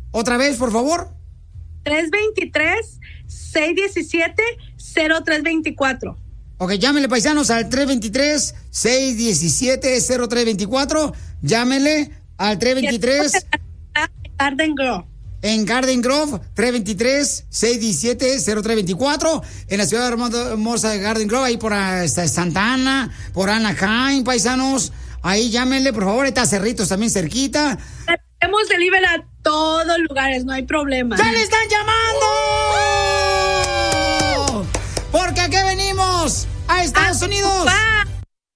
Otra vez, por favor. 323-617-0324. Ok, llámenle, paisanos, al 323-617-0324. Llámenle al 323... Garden Grove. En Garden Grove, 323-617-0324. En la ciudad hermosa de Garden Grove, ahí por Santa Ana, por Anaheim, paisanos. Ahí llámenle, por favor. Está Cerritos también cerquita. Hacemos delivery a todos lugares, no hay problema. ¡Ya le están llamando! Porque aquí venimos a Estados Unidos